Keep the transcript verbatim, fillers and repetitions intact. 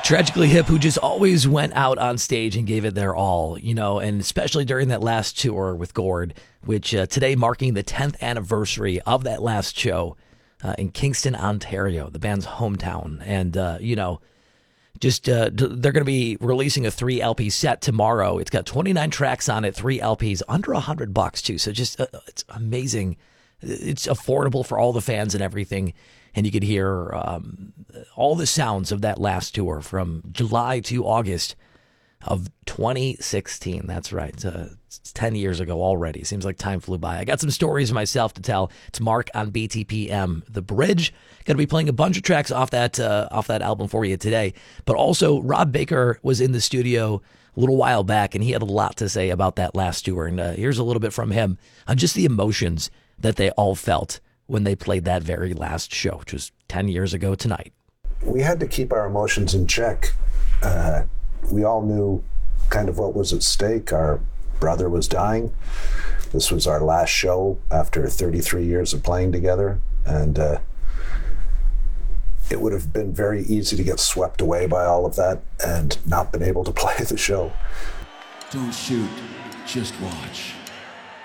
Tragically Hip, who just always went out on stage and gave it their all, you know, and especially during that last tour with Gord, which uh, today marking the tenth anniversary of that last show uh, in Kingston, Ontario, the band's hometown. And, uh, you know, just uh, they're going to be releasing a three L P set tomorrow. It's got twenty-nine tracks on it, three L Ps, under one hundred bucks too. So just, uh, it's amazing. It's affordable for all the fans and everything. And you could hear um, all the sounds of that last tour from July to August of twenty sixteen. That's right. Uh, it's ten years ago already. Seems like time flew by. I got some stories myself to tell. It's Mark on B T P M. The Bridge. Going to be playing a bunch of tracks off that uh, off that album for you today. But also, Rob Baker was in the studio a little while back, and he had a lot to say about that last tour. And uh, here's a little bit from him on just the emotions that they all felt when they played that very last show, which was ten years ago tonight. We had to keep our emotions in check. Uh, we all knew kind of what was at stake. Our brother was dying. This was our last show after thirty-three years of playing together. And uh, it would have been very easy to get swept away by all of that and not been able to play the show. Don't shoot, just watch.